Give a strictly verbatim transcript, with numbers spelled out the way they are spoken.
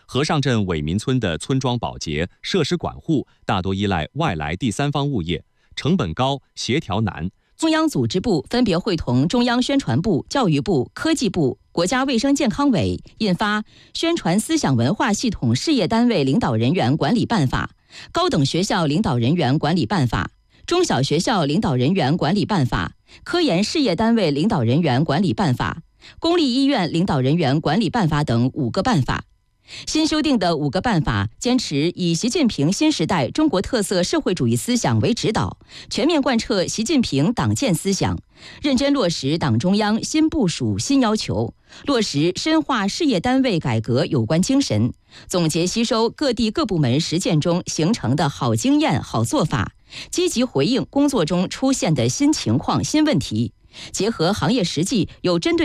和尚镇伟民村的村庄保洁、设施管护大多依赖外来第三方物业，成本高，协调难。 中央组织部分别会同中央宣传部、教育部、科技部、国家卫生健康委印发《宣传思想文化系统事业单位领导人员管理办法》、《高等学校领导人员管理办法》、《中小学校领导人员管理办法》、《科研事业单位领导人员管理办法》、《公立医院领导人员管理办法》等五个办法。新修订的五个办法坚持以习近平新时代中国特色社会主义思想为指导，全面贯彻习近平党建思想，认真落实党中央新部署新要求，落实深化事业单位改革有关精神，总结吸收各地各部门实践中形成的好经验、好做法，积极回应工作中出现的新情况、新问题，结合行业实际，有针对